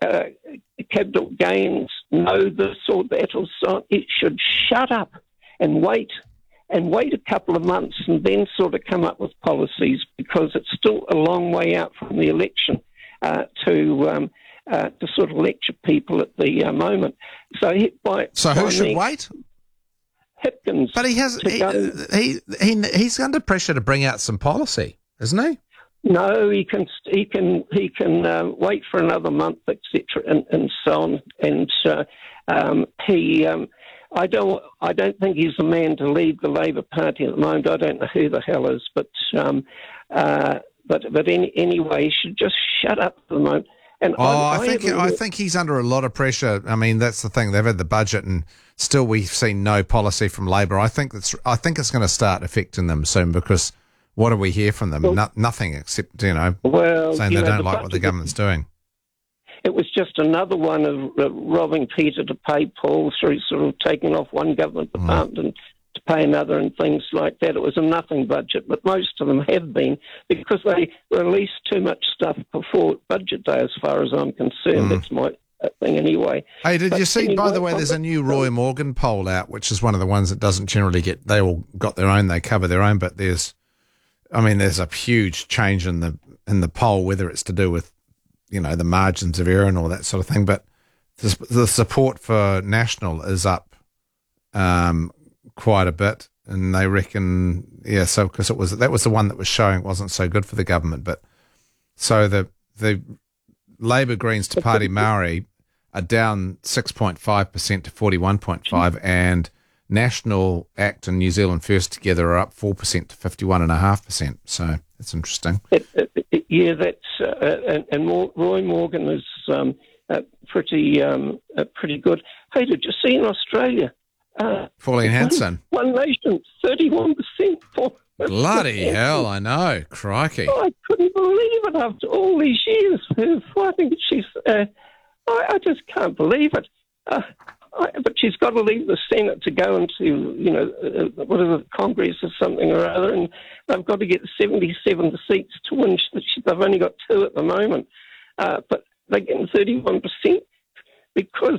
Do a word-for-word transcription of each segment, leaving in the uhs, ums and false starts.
uh, capital gains, know this or that or so on. It should shut up and wait and wait a couple of months and then sort of come up with policies, because it's still a long way out from the election uh, to um, uh, to sort of lecture people at the uh, moment. So, he, by, so who by should me, wait? Hipkins. But he has he, he he he's under pressure to bring out some policy, isn't he? No, he can he can he can uh, wait for another month, et cetera, and, and so on. And uh, um, he, um, I don't I don't think he's the man to lead the Labor Party at the moment. I don't know who the hell is, but um, uh, but but any, anyway, he should just shut up for the moment. And oh, I, I, I think I think he's under a lot of pressure. I mean, that's the thing. They've had the budget, and still we've seen no policy from Labor. I think that's I think it's going to start affecting them soon, because what do we hear from them? Well, no, nothing except, you know, well, saying you they know, don't the like what the government's doing. It was just another one of uh, robbing Peter to pay Paul, through sort of taking off one government department mm. and to pay another and things like that. It was a nothing budget, but most of them have been, because they released too much stuff before budget day, as far as I'm concerned. Mm. That's my thing anyway. Hey, did but you see, by the way, there's a new Roy Morgan poll out, which is one of the ones that doesn't generally get, they all got their own, they cover their own, but there's, I mean, there's a huge change in the in the poll, whether it's to do with, you know, the margins of error and all that sort of thing, but the, the support for National is up um, quite a bit, and they reckon, yeah, so because it was that was the one that was showing it wasn't so good for the government, but so the the Labor Greens to Party Maori are down six point five percent to forty-one point five, and National Act and New Zealand First together are up four percent to fifty-one point five percent. So that's interesting. It, it, it, yeah, that's uh, and, and Roy Morgan is um, uh, pretty um, uh, pretty good. Hey, did you see in Australia? Uh, Pauline Hanson. One, one Nation, thirty-one percent. Bloody hell, I know. Crikey. Oh, I couldn't believe it after all these years. I think she's, uh, I, I just can't believe it. Uh, I, but she's got to leave the Senate to go into, you know, uh, what is it, Congress or something or other, and they've got to get seventy-seven seats to win. They've only got two at the moment, uh, but they're getting thirty-one percent because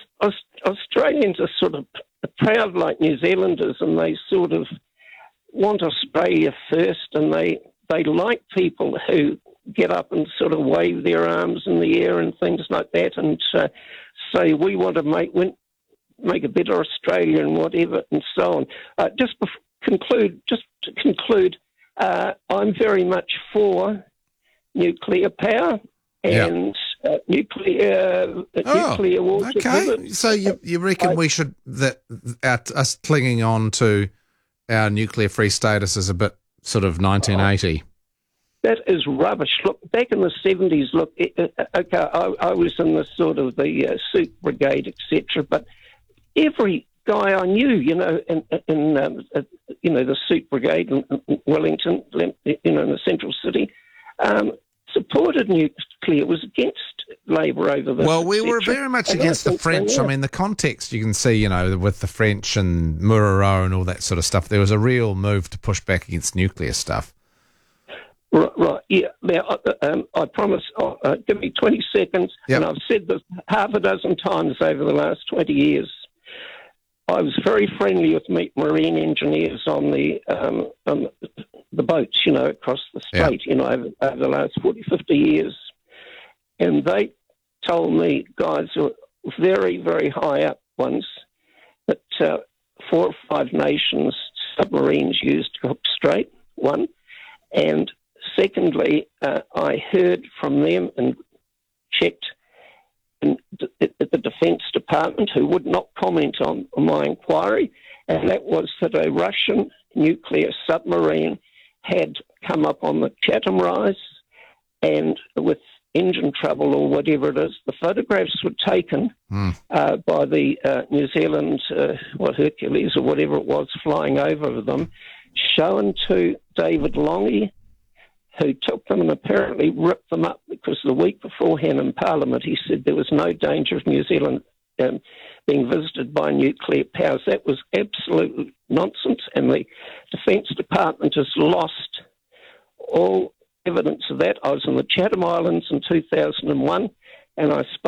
Australians are sort of proud like New Zealanders, and they sort of want Australia first, and they, they like people who get up and sort of wave their arms in the air and things like that, and uh, say we want to make win, make a better Australia and whatever and so on. Uh, just bef- conclude, just to conclude, uh, I'm very much for nuclear power and yeah. uh, nuclear uh, oh, nuclear water. Okay, so you you reckon I, we should that our, us clinging on to our nuclear-free status is a bit sort of nineteen eighty? That is rubbish. Look, back in the seventies, look, it, uh, okay, I, I was in the sort of the uh, suit brigade, et cetera, but every guy I knew, you know, in, in um, uh, you know, the suit brigade in, in Wellington, you know, in the central city, um, supported nuclear, was against Labor over this. Well, we were very much and against the French. So, yeah. I mean, the context you can see, you know, with the French and Muraro and all that sort of stuff, there was a real move to push back against nuclear stuff. Right, right, yeah. Now, um, I promise, oh, uh, give me twenty seconds, yep. And I've said this half a dozen times over the last twenty years. I was very friendly with marine engineers on the um, on the boats, you know, across the strait, yep. you know, over, over the last forty, fifty years. And they told me, guys who were very, very high up ones, that uh, four or five nations submarines used to Cook Strait, one, and secondly, uh, I heard from them and checked in at the Defence Department, who would not comment on, on my inquiry, and that was that a Russian nuclear submarine had come up on the Chatham Rise, and with engine trouble or whatever it is, the photographs were taken mm. uh, by the uh, New Zealand, uh, what, Hercules or whatever it was, flying over them, shown to David Longy, who took them and apparently ripped them up, because the week beforehand in Parliament he said there was no danger of New Zealand um, being visited by nuclear powers. That was absolute nonsense, and the Defence Department has lost all evidence of that. I was in the Chatham Islands in two thousand one, and I spoke